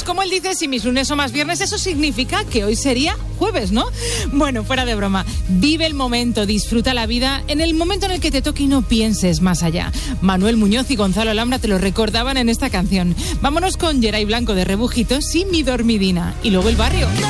como él dice, si mis lunes son más viernes, eso significa que hoy sería jueves, ¿no? Bueno, fuera de broma, vive el momento, disfruta la vida en el momento en el que te toque y no pienses más allá. Manuel Muñoz y Gonzalo Alhambra te lo recordaban en esta canción. Vámonos con Geray Blanco de Rebujitos y Mi Dormidina. Y luego El Barrio.